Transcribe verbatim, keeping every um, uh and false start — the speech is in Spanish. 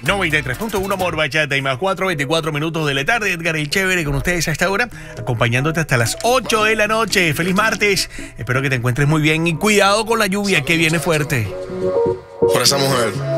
noventa y tres punto uno Amor Bachata y más cuatro, veinticuatro minutos de la tarde. Edgar el Chévere con ustedes a esta hora, acompañándote hasta las ocho de la noche. Feliz martes. Espero que te encuentres muy bien y cuidado con la lluvia que viene fuerte. Por esa mujer.